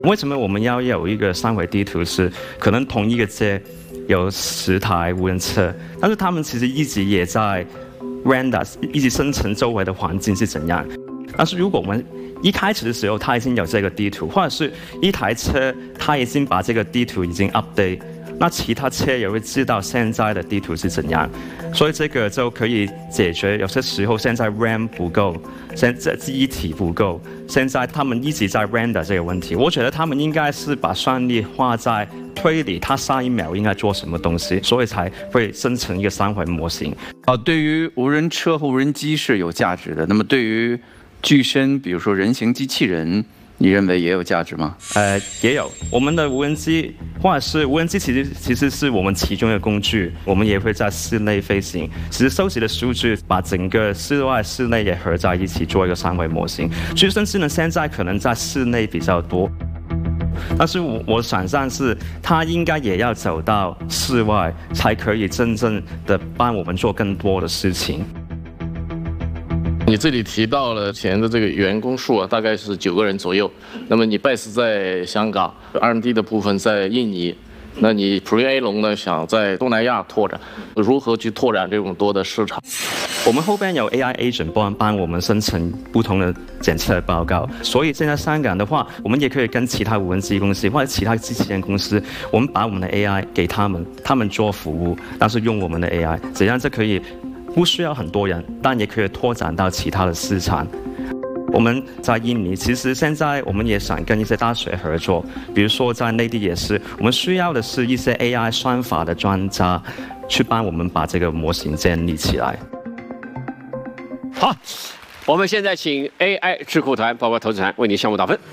为什么我们要有一个三维地图？是可能同一个街有10台无人车，但是他们其实一直也在 render， 一直生成周围的环境是怎样。但是如果我们一开始的时候它已经有这个地图，或者是一台车它已经把这个地图已经 update， 那其他车也会知道现在的地图是怎样，所以这个就可以解决有些时候现在 RAM 不够，现在记忆体不够，现在他们一直在 render 这个问题。我觉得他们应该是把算力花在推理它下一秒应该做什么东西，所以才会生成一个3维模型。 对于无人车和无人机是有价值的，那么对于具身，比如说人形机器人，你认为也有价值吗？ 也有。我们的无人机或者是无人机，其实是我们其中一个工具。我们也会在室内飞行。其实收集的数据把整个室外、室内也合在一起做一个3维模型。具身智能现在可能在室内比较多，但是我想象是它应该也要走到室外，才可以真正的帮我们做更多的事情。 你这里提到了前的这个员工数啊，大概是9个人左右。那么你 base 在香港 ，R&D 的部分在印尼，那你 Pre-A 龙呢想在东南亚拓展，如何去拓展这种多的市场？ 我们后边有 AI agent 帮我们生成不同的检测报告，所以现在香港的话，我们也可以跟其他无人机公司或者其他机器人公司，我们把我们的 AI 给他们做服务，但是用我们的 AI， 这样就可以不需要很多人，但也可以拓展到其他的市场。我们在印尼，其实现在我们也想跟一些大学合作，比如说在内地也是，我们需要的是一些 AI 算法的专家，去帮我们把这个模型建立起来。 好，我们现在请 AI 智库团，包括投资团为你项目打分。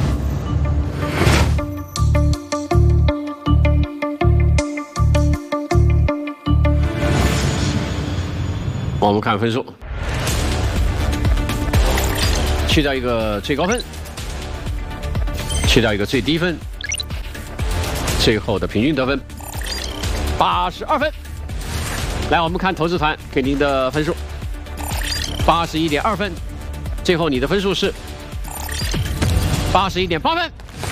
我们看分数，去掉一个最高分，去掉一个最低分，最后的平均得分82分。来，我们看投资团给您的分数，81.2分，最后你的分数是81.8分。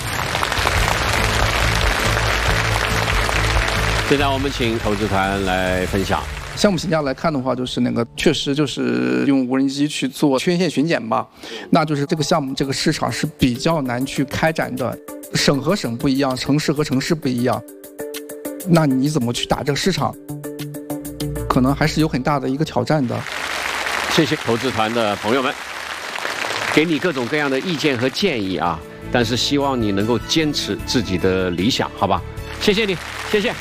现在我们请投资团来分享。 项目评价来看的话，就是确实就是用无人机去做缺陷巡检吧，那就是这个项目这个市场是比较难去开展的，省和省不一样，城市和城市不一样，那你怎么去打这个市场，可能还是有很大的一个挑战的。 谢谢投资团的朋友们，给你各种各样的意见和建议啊，但是希望你能够坚持自己的理想，好吧？谢谢你，谢谢。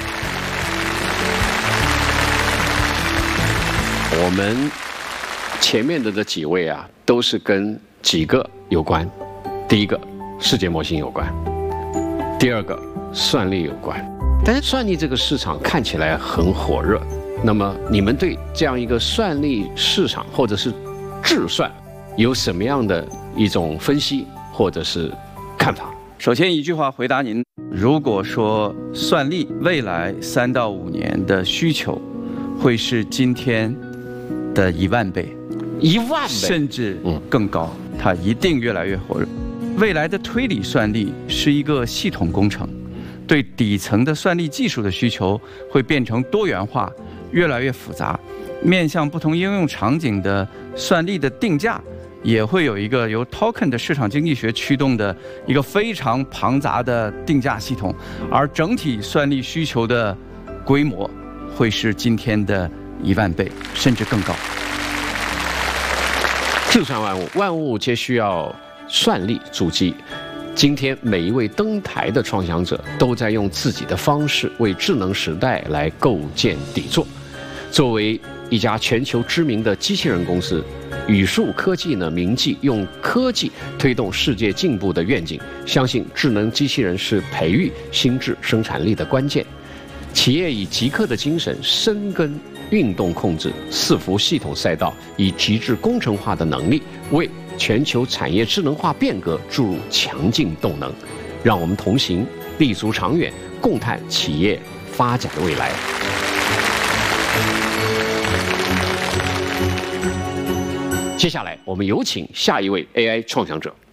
我们前面的这几位啊，都是跟几个有关。第一个，世界模型有关；第二个，算力有关。但是算力这个市场看起来很火热，那么你们对这样一个算力市场或者是智算有什么样的一种分析或者是看法？ 首先一句话回答您：如果说算力未来3到5年的需求会是今天的1万倍 ，1万倍， 甚至更高，它一定越来越火热。未来的推理算力是一个系统工程，对底层的算力技术的需求会变成多元化，越来越复杂。面向不同应用场景的算力的定价，也会有一个由 token 的市场经济学驱动的一个非常庞杂的定价系统，而整体算力需求的规模会是今天的1万倍，甚至更高。 智算万物，万物皆需要算力筑基。今天每一位登台的创想者都在用自己的方式为智能时代来构建底座。作为一家全球知名的机器人公司，宇树科技呢铭记用科技推动世界进步的愿景，相信智能机器人是培育心智生产力的关键。企业以极客的精神深耕运动控制伺服系统赛道，以极致工程化的能力为全球产业智能化变革注入强劲动能。让我们同行，立足长远，共探企业发展的未来。接下来，我们有请下一位 AI 创想者。